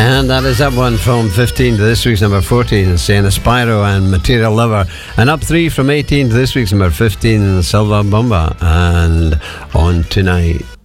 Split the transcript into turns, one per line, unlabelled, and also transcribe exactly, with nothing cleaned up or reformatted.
And that is up one from fifteen to this week's number fourteen, Sienna Spyro and Material Lover. And up three from eighteen to this week's number fifteen, Silva Bomba and On Tonight.